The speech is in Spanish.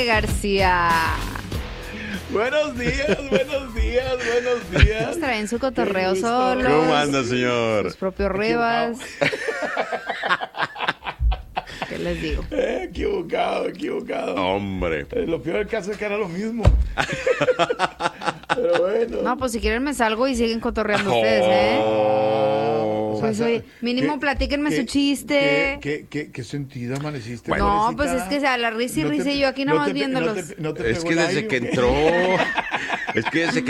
García. Buenos días, buenos días, buenos días. Nos traen su cotorreo solos. ¿Cómo anda, señor? Sus propios ribas. ¿Qué les digo? Equivocado. Hombre. Lo peor del caso es que era lo mismo. Pero bueno. No, pues si quieren me salgo y siguen cotorreando ustedes, ¿eh? Pues oye, mínimo platíquenme su chiste. ¿Qué sentido amaneciste? No, pobrecita? pues es que a la risa y risa y yo aquí nada más viéndolos. No te Es pegó que el desde aire, que ¿o qué? entró. Es que desde que